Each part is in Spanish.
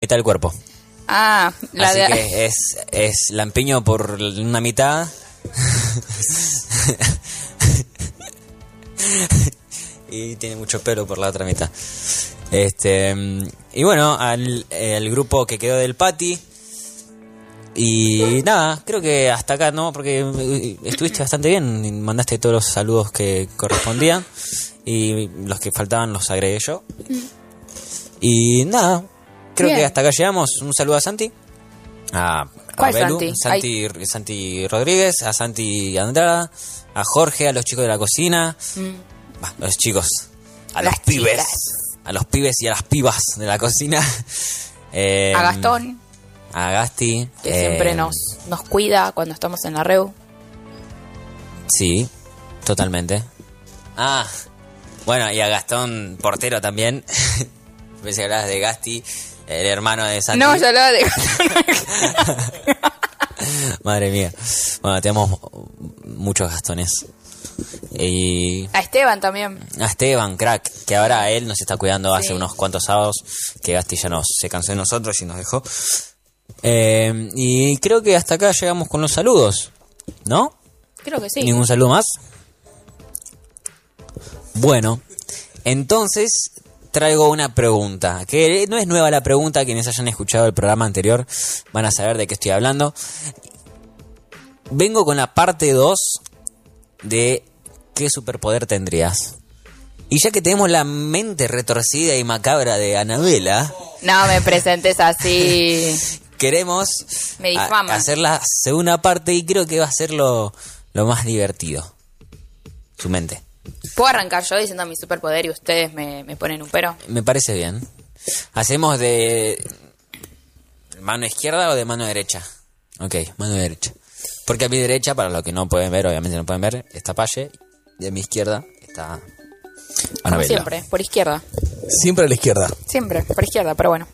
mitad del cuerpo. Ah, Así que es la empeño por una mitad. Y tiene mucho pelo por la otra mitad. Y bueno, al grupo que quedó del Pati. Y nada, creo que hasta acá, ¿no? Porque estuviste bastante bien. Mandaste todos los saludos que correspondían. Y los que faltaban los agregué yo. Y nada, creo Bien. que hasta acá llegamos. Un saludo a Santi. ¿Cuál Belu, Santi? Santi Rodríguez, a Santi Andrada, a Jorge, a los chicos de la cocina. A los chicos, a Las los pibes. chicas. A los pibes y a las pibas de la cocina. A Gastón, A Gasti. que siempre nos cuida cuando estamos en la reu. Sí, totalmente. Bueno, y a Gastón Portero también. Pensé que hablabas de Gasti, el hermano de Santi. No, yo hablaba de Gastón. Madre mía. Bueno, tenemos muchos Gastones. Y A Esteban también. a Esteban, crack, que ahora él nos está cuidando hace Sí. unos cuantos sábados, que Gasti ya se cansó de nosotros y nos dejó. Y creo que hasta acá llegamos con los saludos, ¿no? Creo que sí. ¿Ningún saludo más? Bueno, entonces traigo una pregunta, que no es nueva la pregunta. Quienes hayan escuchado el programa anterior van a saber de qué estoy hablando. Vengo con la parte 2 de ¿qué superpoder tendrías? Y ya que tenemos la mente retorcida y macabra de Anabela, No me presentes así. queremos Me difaman. hacer la segunda parte y creo que va a ser lo más divertido. Su mente. ¿Puedo arrancar yo diciendo mi superpoder y ustedes me ponen un pero? Me parece bien. ¿Hacemos de mano izquierda o de mano derecha? Ok, mano derecha. Porque a mi derecha, para los que no pueden ver, obviamente no pueden ver, está Paye. Y a mi izquierda está Como Anabela. siempre, por izquierda. Siempre a la izquierda. Siempre, por izquierda, pero bueno.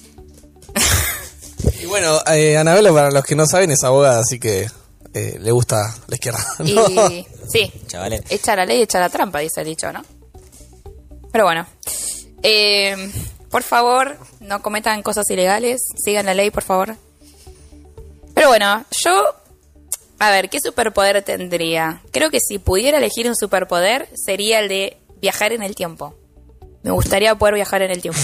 Y bueno, Anabela, para los que no saben, es abogada, así que le gusta la izquierda. ¿no? Y sí, Chavales. echa la ley, echa la trampa, dice el dicho, ¿no? Pero bueno. Por favor, no cometan cosas ilegales. Sigan la ley, por favor. Pero bueno, yo... A ver, ¿qué superpoder tendría? Creo que si pudiera elegir un superpoder, sería el de viajar en el tiempo. Me gustaría poder viajar en el tiempo.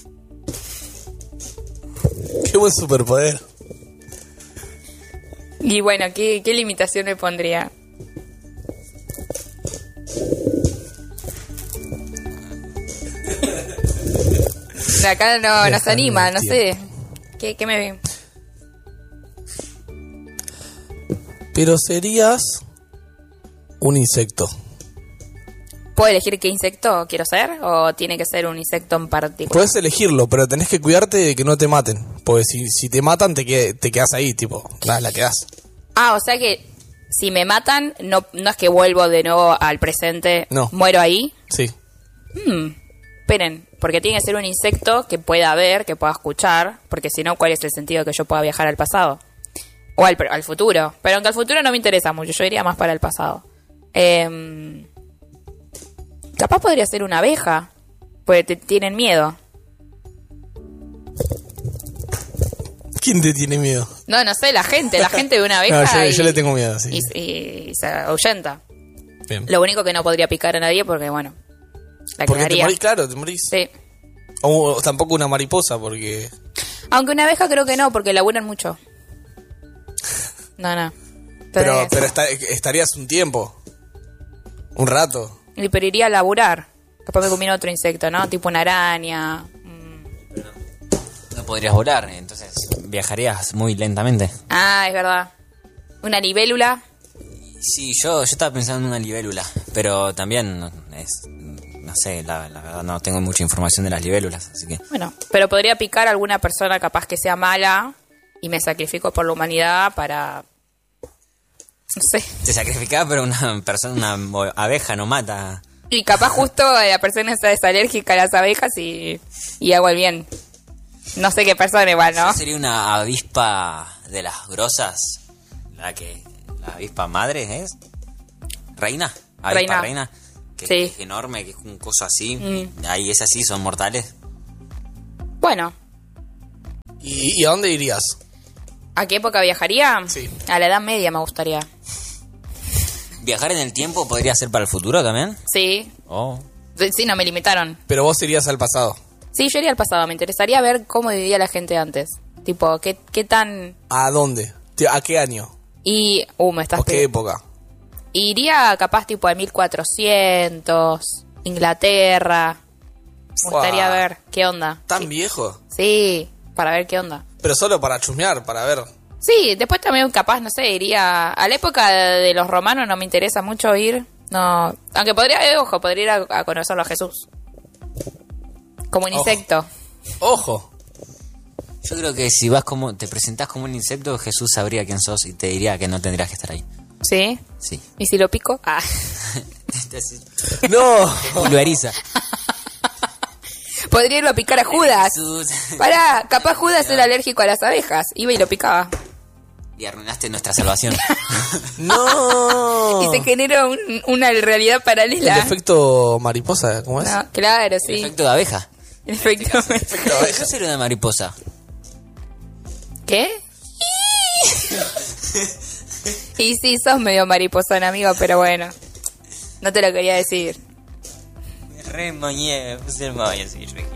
Qué buen superpoder. Y bueno, ¿qué limitación me pondría? De acá no nos anima, no sé. ¿Qué me... Pero serías un insecto. ¿Puedo elegir qué insecto quiero ser? ¿O tiene que ser un insecto en particular? Puedes elegirlo, pero tenés que cuidarte de que no te maten. Porque si te matan, te quedas ahí, tipo, la quedás. Ah, o sea que si me matan, no es que vuelvo de nuevo al presente. No. ¿Muero ahí? Sí. Esperen, porque tiene que ser un insecto que pueda ver, que pueda escuchar, porque si no, ¿cuál es el sentido de que yo pueda viajar al pasado? O al futuro. Pero aunque al futuro no me interesa mucho, yo iría más para el pasado. Capaz podría ser una abeja, porque te tienen miedo. ¿Quién te tiene miedo? No sé, la gente ve una abeja No, yo le tengo miedo, sí. y se ahuyenta. Bien. Lo único que no podría picar a nadie porque, bueno, la Porque te quedaría. morís, claro, te morís. Sí. O tampoco una mariposa, porque... Aunque una abeja creo que no, porque laburan mucho. No. Pero Entonces, estarías un tiempo. Un rato. pero iría a laburar. Capaz me comiera otro insecto, ¿no? Tipo una araña. No podrías volar, entonces viajarías muy lentamente. Ah, es verdad. Una libélula. Sí, yo estaba pensando en una libélula, pero también no sé, la verdad no tengo mucha información de las libélulas, así que... Bueno, pero podría picar a alguna persona capaz que sea mala y me sacrifico por la humanidad para... No sé. Te sacrificaba, pero una persona, una abeja no mata. Y capaz justo la persona es alérgica a las abejas y hago el bien. No sé qué persona igual, ¿no? Yo sería una avispa de las grosas, la avispa madre es, reina, avispa reina, que Sí. es enorme, que es un coso así, ahí es así, son mortales. Bueno, ¿Y a dónde irías? ¿A qué época viajaría? Sí. A la Edad Media me gustaría. ¿Viajar en el tiempo podría ser para el futuro también? Sí. Oh. Sí, no me limitaron. Pero vos irías al pasado. Sí, yo iría al pasado. Me interesaría ver cómo vivía la gente antes. Tipo, qué tan... ¿A dónde? ¿A qué año? Y... me estás ¿O qué época? Iría capaz tipo a 1400, Inglaterra. Me gustaría Fua. ver qué onda. ¿Tan viejo? Sí, para ver qué onda. Pero solo para chusmear, para ver. Sí, después también capaz, no sé, iría... A la época de los romanos no me interesa mucho ir. No, aunque podría ir a conocerlo a Jesús. Como un Ojo. insecto. ¡Ojo! Yo creo que si te presentás como un insecto, Jesús sabría quién sos y te diría que no tendrías que estar ahí. ¿Sí? Sí. ¿Y si lo pico? Ah. ¡No! Lo eriza. Podría irlo a picar a Judas. Jesús. Pará, capaz Judas era alérgico a las abejas. Iba y lo picaba. Y arruinaste nuestra salvación. ¡No! Y se generó una realidad El paralela. efecto mariposa, ¿cómo es? No, claro, El sí. efecto de abeja. El efecto. Yo soy una mariposa. ¿Qué? Y sí, sos medio mariposón, amigo, pero bueno. No te lo quería decir. Re moñé, puse el moño, sí, re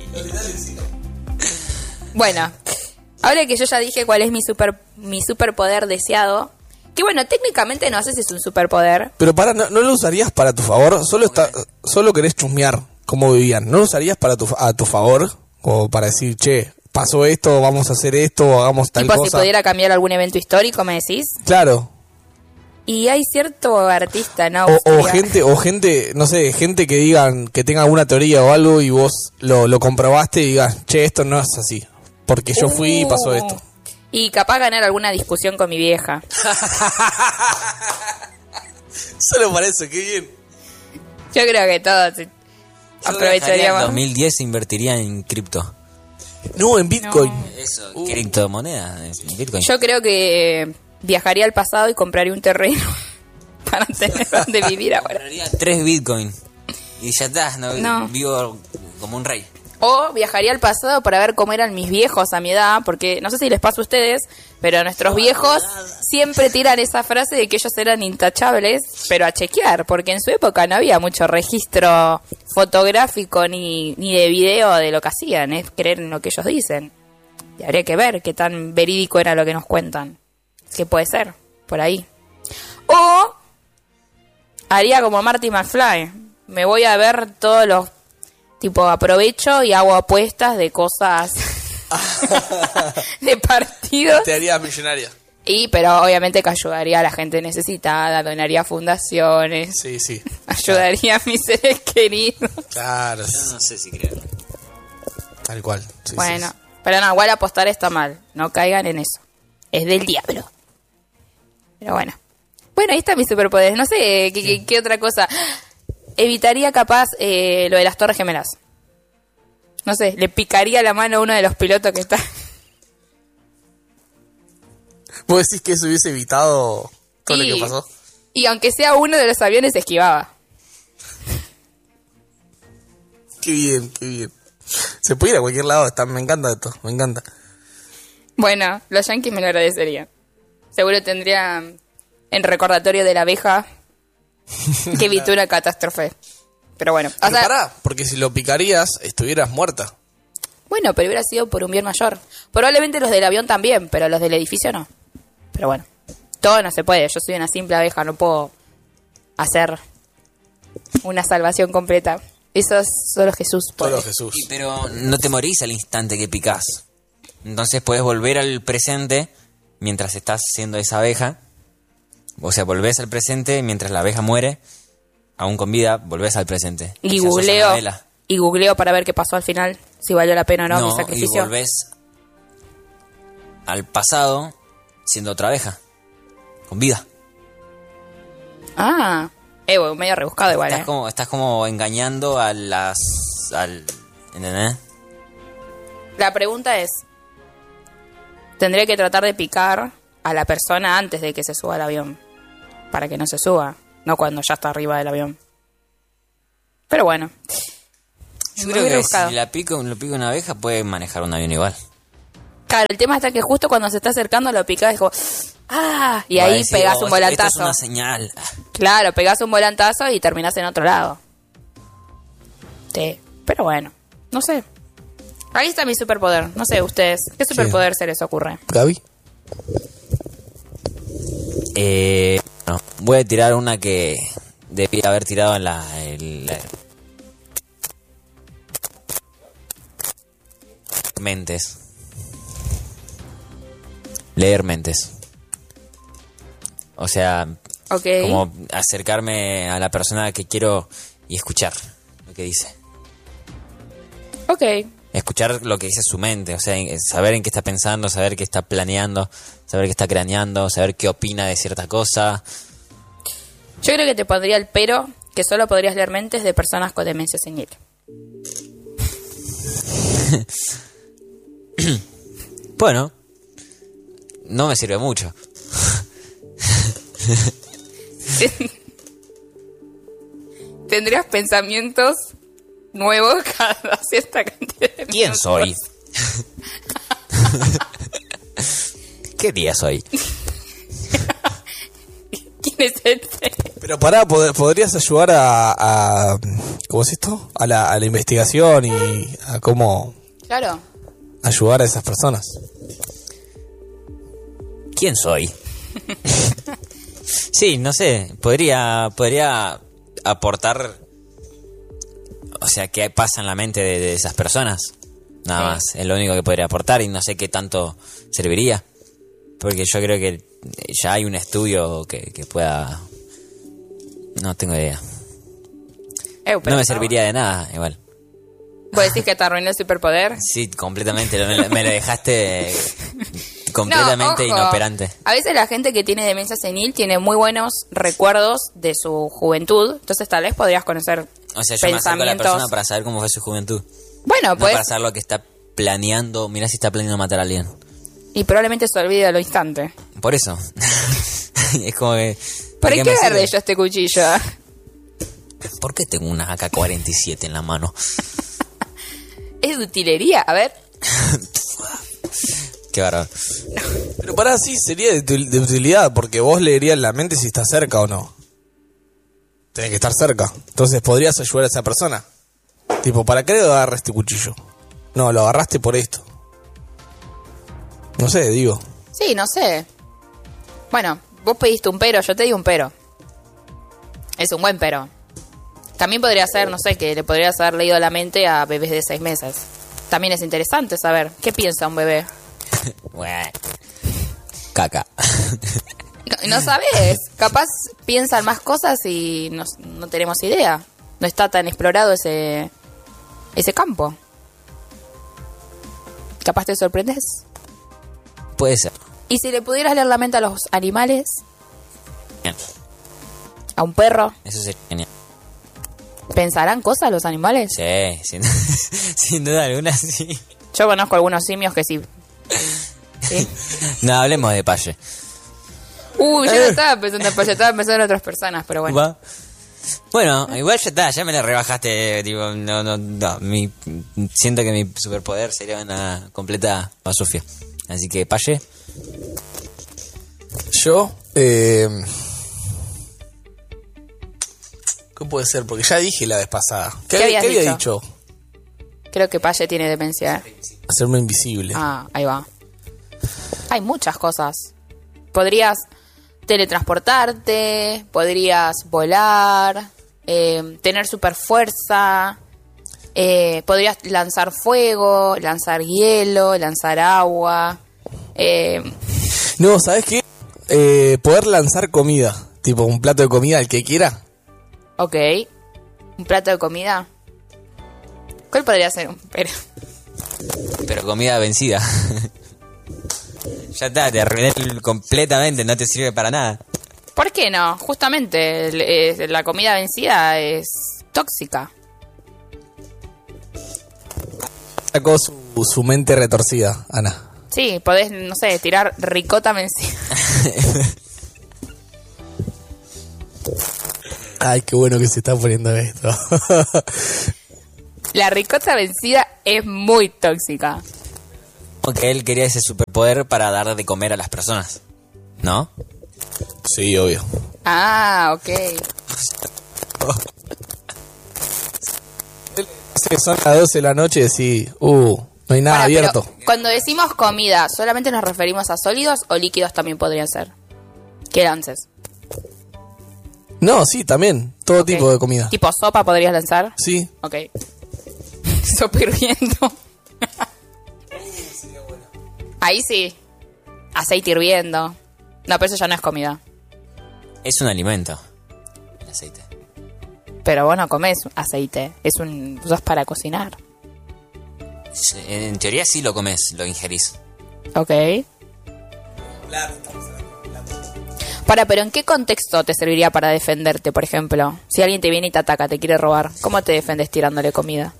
Bueno, ahora que yo ya dije cuál es mi superpoder deseado. Que bueno, técnicamente no sé si es un superpoder. Pero ¿no lo usarías para tu favor? Solo querés chusmear cómo vivían. ¿No lo usarías a tu favor? Como para decir, che, pasó esto, vamos a hacer esto, hagamos tal Tipo, si cosa. pudiera cambiar algún evento histórico, me decís. Claro. Y hay cierto artista, ¿no? O gente, no sé, gente que digan, que tenga alguna teoría o algo y vos lo comprobaste y digas, che, esto no es así. Porque yo fui y pasó esto. Y capaz ganar alguna discusión con mi vieja. Solo para eso, qué bien. Yo creo que todos En aprovecharíamos. 2010 invertiría en cripto. No, en Bitcoin. Eso, criptomoneda, en Bitcoin. Yo creo que viajaría al pasado y compraría un terreno para tener donde vivir ahora. Compraría 3 Bitcoin. Y ya está, No. vivo como un rey. O viajaría al pasado para ver cómo eran mis viejos a mi edad, porque no sé si les pasa a ustedes, pero nuestros viejos siempre tiran esa frase de que ellos eran intachables, pero a chequear, porque en su época no había mucho registro fotográfico ni de video de lo que hacían, es creer en lo que ellos dicen. Y habría que ver qué tan verídico era lo que nos cuentan. ¿Qué puede ser? Por ahí. O haría como Marty McFly. Me voy a ver todos los... Tipo, aprovecho y hago apuestas de cosas... de partidos. Te harías millonaria. Pero obviamente que ayudaría a la gente necesitada, donaría a fundaciones, Sí, sí. ayudaría a mis seres queridos. Claro, Yo no sé si creo. tal cual. Sí, Bueno, sí, sí. pero no, igual apostar está mal. No caigan en eso. Es del diablo. Pero bueno. Bueno, ahí está mi superpoder. No sé qué otra cosa. Evitaría capaz lo de las Torres Gemelas. No sé, le picaría la mano a uno de los pilotos que está. ¿Vos decís que eso hubiese evitado todo lo que pasó? Y aunque sea uno de los aviones, se esquivaba. Qué bien, qué bien. Se puede ir a cualquier lado, me encanta esto, me encanta. Bueno, los yankees me lo agradecerían. Seguro tendría en recordatorio de la abeja que evitó una catástrofe. Pero bueno, Pero pará, porque si lo picarías, estuvieras muerta. bueno, pero hubiera sido por un bien mayor. Probablemente los del avión también, pero los del edificio no. Pero bueno, todo no se puede. Yo soy una simple abeja, no puedo hacer una salvación completa. Eso es solo Jesús puede. Solo Jesús. Sí, pero no te morís al instante que picás. Entonces puedes volver al presente mientras estás siendo esa abeja. O sea, volvés al presente mientras la abeja muere. Aún con vida, volvés al presente. Y Se asocia una vela. googleo para ver qué pasó al final, si valió la pena o no mi Y sacrificio. volvés al pasado siendo otra abeja. Con vida. Ah, medio rebuscado igual, Estás como engañando a ¿entendés? La pregunta es, tendré que tratar de picar a la persona antes de que se suba al avión, para que no se suba, no cuando ya está arriba del avión. Pero bueno, Yo muy creo que rebuscado. si lo pica una abeja, puede manejar un avión igual. Claro, el tema está que justo cuando se está acercando lo picás y como... ¡Ah! Y ahí decir, pegás "Oh, un volantazo. Esto es una señal. Claro, pegás un volantazo y terminás en otro lado. Sí, pero bueno, no sé. Ahí está mi superpoder. No sé, ustedes, ¿qué superpoder se les ocurre? Gaby. No, voy a tirar una que debí haber tirado en la mentes. Leer mentes. O sea, Ok. como acercarme a la persona que quiero y escuchar lo que dice. Ok. Escuchar lo que dice su mente, o sea, saber en qué está pensando, saber qué está planeando, saber qué está craneando, saber qué opina de cierta cosa. Yo creo que te pondría el pero que solo podrías leer mentes de personas con demencia senil. Bueno, no me sirve mucho. Tendrías pensamientos nuevos cada cierta cantidad de ¿Quién minutos. soy? ¿Qué día soy? ¿Quién es este? Pero pará, podrías ayudar a ¿cómo es esto? A la investigación y a cómo Claro. ayudar a esas personas. ¿Quién soy? Sí, no sé, podría aportar, o sea, qué pasa en la mente de esas personas. Nada Sí. más, es lo único que podría aportar y no sé qué tanto serviría. Porque yo creo que ya hay un estudio que pueda... No tengo idea. Pero No me serviría de nada, igual. ¿Vos decís que te arruinó el superpoder? Sí, completamente, me lo dejaste completamente No, ojo. inoperante. A veces la gente que tiene demencia senil tiene muy buenos recuerdos de su juventud, entonces tal vez podrías conocer O sea, yo me acerco a la pensamientos. persona para saber cómo fue su juventud. Bueno, No pues, para saber lo que está planeando. Mirá si está planeando matar a alguien. y probablemente se olvide al instante. Por eso. Es como que... ¿Para ¿de qué me agarré sirve? yo este cuchillo? ¿Por qué tengo una AK-47 en la mano? Es de utilería, a ver. Qué bárbaro. Pero pará, sí, sería de utilidad, porque vos leerías la mente si está cerca o no. Tenés que estar cerca. Entonces podrías ayudar a esa persona. Tipo, ¿para qué le agarras este cuchillo? No, lo agarraste por esto. No sé, digo. Sí, no sé. Bueno, vos pediste un pero, yo te di un pero. Es un buen pero. También podría ser, no sé, que le podrías haber leído la mente a bebés de 6 meses. También es interesante saber qué piensa un bebé. Bueh. Caca. No sabes, capaz piensan más cosas y no tenemos idea. No está tan explorado ese campo. Capaz te sorprendes. Puede ser. Y si le pudieras leer la mente a los animales, Bien. a un perro, Eso sería genial. ¿pensarán cosas los animales? Sí, sin duda alguna, sí. Yo conozco algunos simios que sí. ¿Sí? No, hablemos de Paye. Yo no estaba pensando en Paye, estaba pensando en otras personas, pero bueno. Va. Bueno, igual ya está, ya me la rebajaste, tipo, no, siento que mi superpoder sería una completa basofia. Así que, Paye, Yo, ¿qué puede ser? Porque ya dije la vez pasada. ¿Qué habías había dicho? dicho? Creo que Paye tiene demencia. Hacerme invisible. Ah, ahí va. Hay muchas cosas. Podrías teletransportarte, podrías volar, tener super fuerza, podrías lanzar fuego, lanzar hielo, lanzar agua. No, ¿sabes qué? Poder lanzar comida. Tipo, un plato de comida al que quiera. Ok. Un plato de comida. ¿Cuál podría ser? pero comida vencida. Ya está, te arruiné completamente, no te sirve para nada. ¿Por qué no? Justamente la comida vencida es tóxica. Sacó su mente retorcida, Ana. Sí, podés, no sé, tirar ricota vencida. Ay, qué bueno que se está poniendo esto. La ricota vencida es muy tóxica. que él quería ese superpoder para dar de comer a las personas, ¿no? Sí, obvio. Ah, ok. Sí, son las 12 de la noche y decís, no hay nada Pará, abierto. pero cuando decimos comida, ¿solamente nos referimos a sólidos o líquidos también podrían ser? ¿Qué lances? No, sí, también. Todo tipo de comida. ¿Tipo sopa podrías lanzar? Sí. Ok. Sopa hirviendo. Ahí sí. Aceite hirviendo. No, pero eso ya no es comida. Es un alimento, el aceite. Pero vos no comés aceite. Usas para cocinar. En teoría sí lo comes, lo ingerís. Ok. Pero ¿en qué contexto te serviría para defenderte, por ejemplo? Si alguien te viene y te ataca, te quiere robar, ¿cómo te defendes tirándole comida?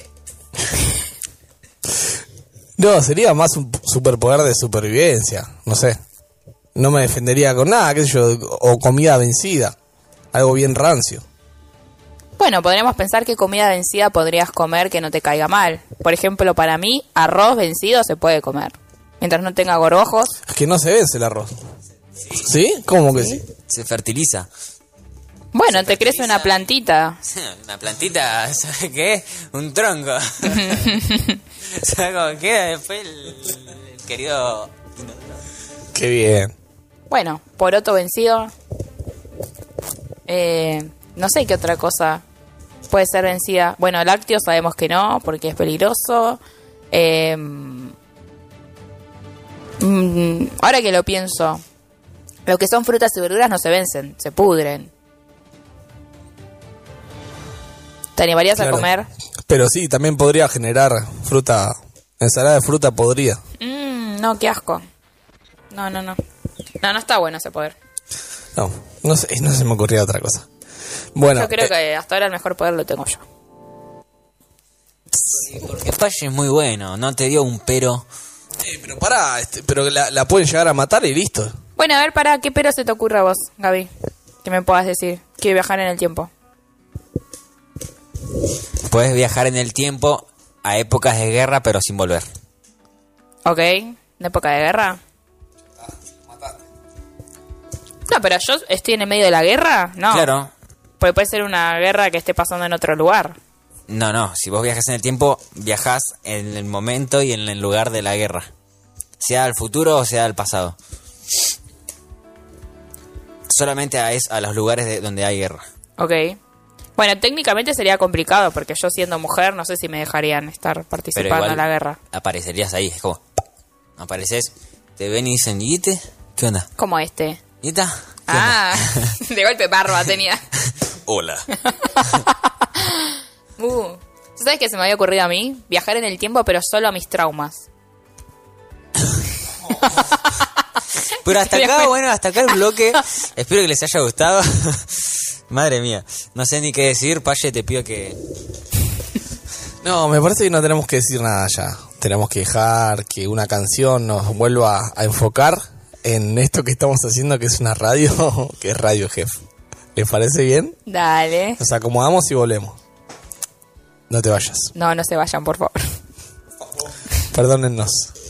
No, sería más un superpoder de supervivencia. No sé. No me defendería con nada, qué sé yo. O comida vencida. Algo bien rancio. Bueno, podríamos pensar qué comida vencida podrías comer que no te caiga mal. Por ejemplo, para mí, arroz vencido se puede comer. Mientras no tenga gorgojos. Es que no se vence el arroz. ¿Sí? ¿Cómo que sí? Se fertiliza. Bueno, te crece una plantita. Una plantita, ¿sabes qué? Un tronco. ¿Sabes cómo queda después el querido? Qué bien. Bueno, poroto vencido. No sé qué otra cosa puede ser vencida. Bueno, lácteos sabemos que no, porque es peligroso. Ahora que lo pienso, lo que son frutas y verduras no se vencen, se pudren. ¿Te animarías a Claro. comer? Pero sí, también podría generar fruta. Ensalada de fruta podría. No, qué asco. No. No está bueno ese poder. No sé, no se me ocurría otra cosa. Bueno, Yo creo que hasta ahora el mejor poder lo tengo yo. Porque Palle es muy bueno, no te dio un pero. pero pará, pero la pueden llegar a matar y listo. Bueno, a ver, ¿qué pero se te ocurre a vos, Gaby? Que me puedas decir. Quiero viajar en el tiempo. Puedes viajar en el tiempo a épocas de guerra, pero sin volver. Ok, ¿en época de guerra? No, pero yo estoy en el medio de la guerra, no. Claro. Porque puede ser una guerra que esté pasando en otro lugar. No, si vos viajas en el tiempo, viajás en el momento y en el lugar de la guerra. Sea al futuro o sea al pasado. Solamente a los lugares donde hay guerra. Ok. Bueno, técnicamente sería complicado porque yo siendo mujer no sé si me dejarían estar Pero participando igual en la guerra. aparecerías ahí, es como... Apareces, te ven y dicen, ¿y este? ¿Qué onda? Como este. ¿Y esta? ¿Qué Ah, de golpe barba tenía. Hola. ¿Sabes qué se me había ocurrido a mí? Viajar en el tiempo, pero solo a mis traumas. Pero hasta acá el bloque. Espero que les haya gustado. Madre mía, no sé ni qué decir. Paye, te pido que... No, me parece que no tenemos que decir nada ya. Tenemos que dejar que una canción nos vuelva a enfocar en esto que estamos haciendo, que es una radio, que es Radio Jef. ¿Les parece bien? Dale. Nos acomodamos y volvemos. No te vayas. No se vayan, por favor. Perdónennos.